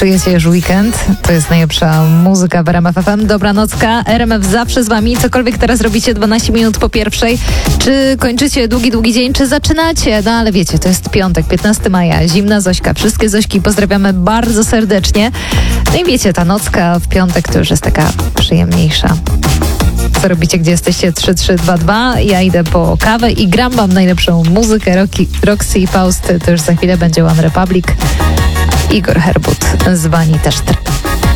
Czujecie już weekend? To jest najlepsza muzyka w RMF FM. Dobranocka, RMF zawsze z wami. Cokolwiek teraz robicie 12 minut po pierwszej. Czy kończycie długi dzień, czy zaczynacie? No ale wiecie, to jest piątek, 15 maja, zimna Zośka. Wszystkie Zośki pozdrawiamy bardzo serdecznie. No i wiecie, ta nocka w piątek to już jest taka przyjemniejsza. Co robicie, gdzie jesteście? 3322. Ja idę po kawę i gram wam najlepszą muzykę. Roxy i Faust, to już za chwilę będzie One Republic. Igor Herbut z Wani też